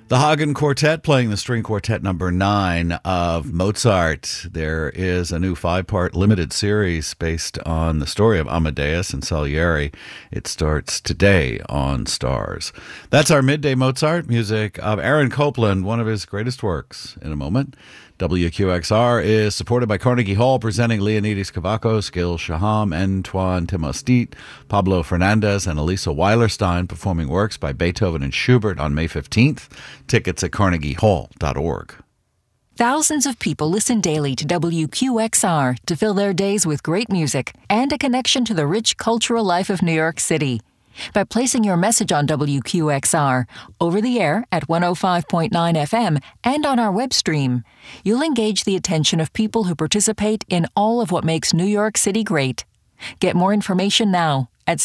The Hagen Quartet playing the string quartet number 9 of Mozart. There is a new 5-part limited series based on the story of Amadeus and Salieri. It starts today on Stars. That's our Midday Mozart, music of Aaron Copland, one of his greatest works. In a moment, WQXR is supported by Carnegie Hall, presenting Leonidas Kavakos, Gil Shaham, Antoine Timostit, Pablo Fernandez, and Elisa Weilerstein performing works by Beethoven and Schubert on May 15th. Tickets at carnegiehall.org. Thousands of people listen daily to WQXR to fill their days with great music and a connection to the rich cultural life of New York City. By placing your message on WQXR, over the air at 105.9 FM and on our web stream, you'll engage the attention of people who participate in all of what makes New York City great. Get more information now at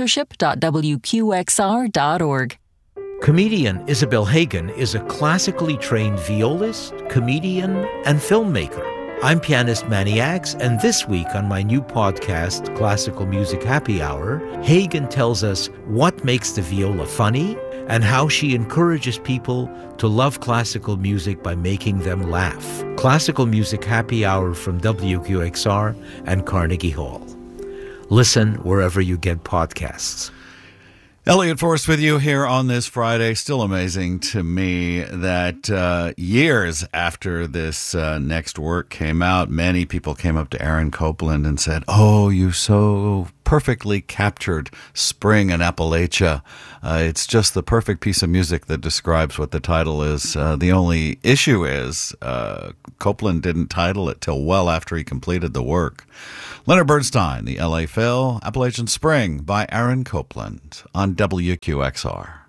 sponsorship.wqxr.org. Comedian Isabel Hagen is a classically trained violist, comedian, and filmmaker. I'm pianist Manny Axe, and this week on my new podcast, Classical Music Happy Hour, Hagen tells us what makes the viola funny and how she encourages people to love classical music by making them laugh. Classical Music Happy Hour from WQXR and Carnegie Hall. Listen wherever you get podcasts. Elliot Forrest with you here on this Friday. Still amazing to me that years after this next work came out, many people came up to Aaron Copland and said, "Oh, you so perfectly captured spring in Appalachia. It's just the perfect piece of music that describes what the title is. The only issue is Copland didn't title it till well after he completed the work." Leonard Bernstein, the LA Phil, Appalachian Spring by Aaron Copland on WQXR.